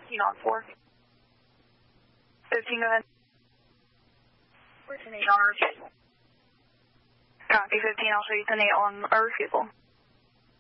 15 on 4. 15, go ahead. 14-8 on refusal. Copy 15, I'll show you 10-8 on a refusal.